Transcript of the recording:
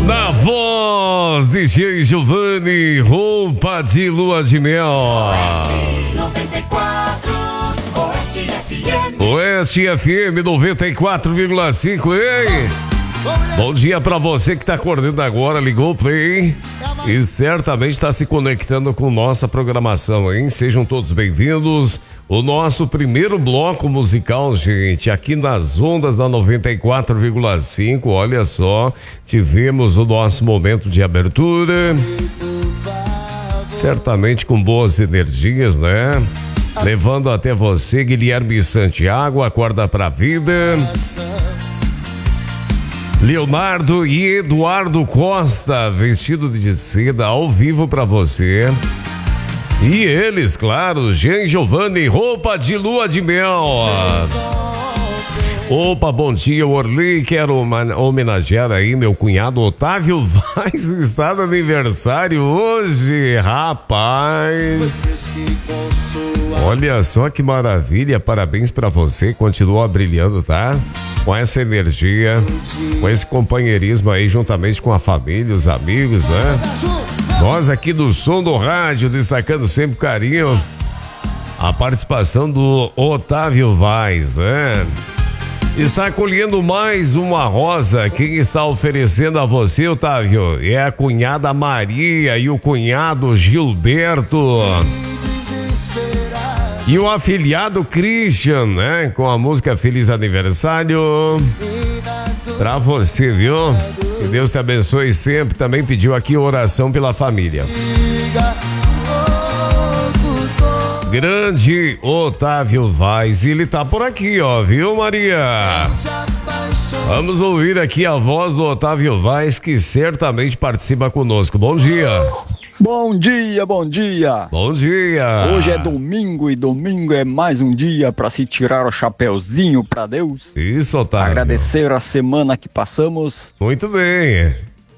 Na voz de DJ Giovanni, roupa de lua de mel. Oeste 94, Oeste FM. Oeste FM 94,5, ei! Bom dia pra você que tá acordando agora, ligou o play e certamente está se conectando com nossa programação, hein? Sejam todos bem-vindos. O nosso primeiro bloco musical, gente, aqui nas ondas da 94,5, olha só, tivemos o nosso momento de abertura, certamente com boas energias, né? Levando até você, Guilherme Santiago, Acorda Pra Vida, Leonardo e Eduardo Costa, vestido de seda, ao vivo pra você. E eles, claro, Jean Giovanni, roupa de lua de mel. Opa, bom dia, Orly, quero homenagear aí meu cunhado Otávio Vaz, está no aniversário hoje, rapaz. Olha só que maravilha, parabéns pra você, continua brilhando, tá? Com essa energia, com esse companheirismo aí, juntamente com a família, os amigos, né? Nós aqui do Som do Rádio, destacando sempre carinho a participação do Otávio Vaz, né? Está colhendo mais uma rosa. Quem está oferecendo a você, Otávio, é a cunhada Maria e o cunhado Gilberto. E o afilhado Christian, né? Com a música Feliz Aniversário. Pra você, viu? Que Deus te abençoe sempre. Também pediu aqui oração pela família. Grande Otávio Vaz, ele tá por aqui, ó, viu, Maria? Vamos ouvir aqui a voz do Otávio Vaz, que certamente participa conosco. Bom dia. Bom dia, bom dia. Bom dia. Hoje é domingo e domingo é mais um dia para se tirar o chapeuzinho para Deus. Isso, Otávio. Agradecer a semana que passamos. Muito bem.